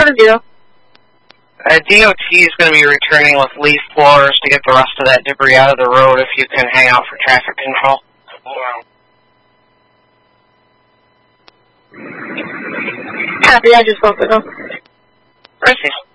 to do? DOT is going to be returning with leaf blowers to get the rest of that debris out of the road if you can hang out for traffic control. Copy, I just spoke with them. Mercy.